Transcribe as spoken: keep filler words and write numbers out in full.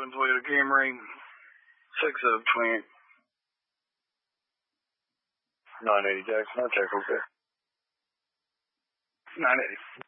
seven Toyota Camry, six of twenty-eight. nine eighty Jackson, I'll check, okay. nine eighty.